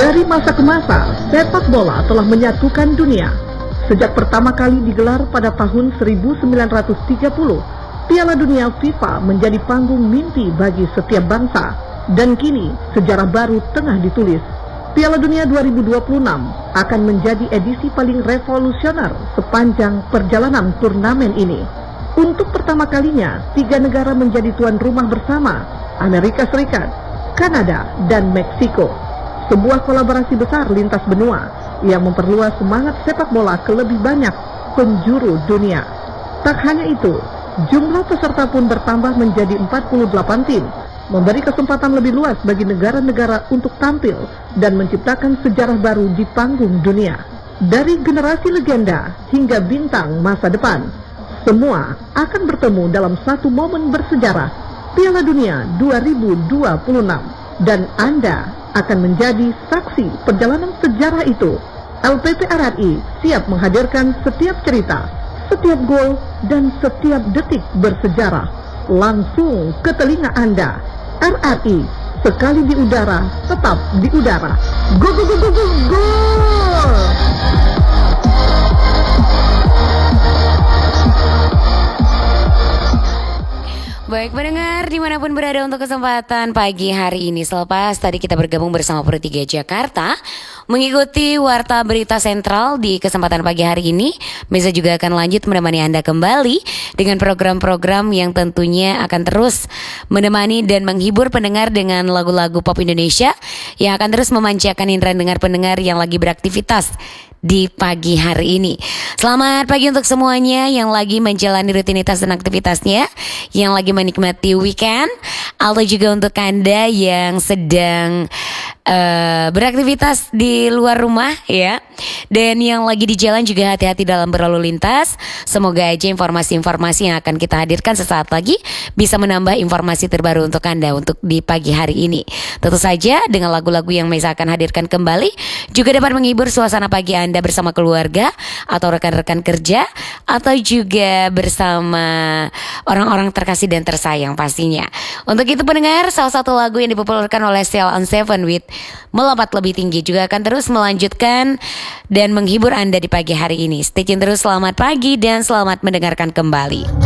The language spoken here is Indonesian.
Dari masa ke masa, sepak bola telah menyatukan dunia. Sejak pertama kali digelar pada tahun 1930, Piala Dunia FIFA menjadi panggung mimpi bagi setiap bangsa. Dan kini, sejarah baru tengah ditulis. Piala Dunia 2026 akan menjadi edisi paling revolusioner sepanjang perjalanan turnamen ini. Untuk pertama kalinya, 3 negara menjadi tuan rumah bersama, Amerika Serikat, Kanada, dan Meksiko. Sebuah kolaborasi besar lintas benua yang memperluas semangat sepak bola ke lebih banyak penjuru dunia. Tak hanya itu, jumlah peserta pun bertambah menjadi 48 tim, memberi kesempatan lebih luas bagi negara-negara untuk tampil dan menciptakan sejarah baru di panggung dunia. Dari generasi legenda hingga bintang masa depan, semua akan bertemu dalam satu momen bersejarah, Piala Dunia 2026. Dan Anda akan menjadi saksi perjalanan sejarah itu. LPP RRI siap menghadirkan setiap cerita, setiap gol, dan setiap detik bersejarah langsung ke telinga Anda. RRI, sekali di udara, tetap di udara. Go, go, go, go, go, go! Baik pendengar dimanapun berada untuk kesempatan pagi hari ini. Selepas tadi kita bergabung bersama Pro 3 Jakarta mengikuti Warta Berita Sentral di kesempatan pagi hari ini, Meza juga akan lanjut menemani Anda kembali dengan program-program yang tentunya akan terus menemani dan menghibur pendengar dengan lagu-lagu pop Indonesia yang akan terus memanjakan indera dengar pendengar yang lagi beraktivitas di pagi hari ini. Selamat pagi untuk semuanya yang lagi menjalani rutinitas dan aktivitasnya, yang lagi menikmati weekend, atau juga untuk Anda yang sedang beraktivitas di luar rumah ya, dan yang lagi di jalan juga hati-hati dalam berlalu lintas. Semoga aja informasi-informasi yang akan kita hadirkan sesaat lagi bisa menambah informasi terbaru untuk Anda untuk di pagi hari ini. Tentu saja dengan lagu-lagu yang Meza akan hadirkan kembali juga dapat menghibur suasana pagi Anda bersama keluarga atau rekan-rekan kerja, atau juga bersama orang-orang terkasih dan tersayang pastinya. Untuk itu pendengar, salah satu lagu yang dipopulerkan oleh Sheila on 7 with Melompat Lebih Tinggi juga akan terus melanjutkan dan menghibur Anda di pagi hari ini. Stay tune terus, selamat pagi dan selamat mendengarkan kembali.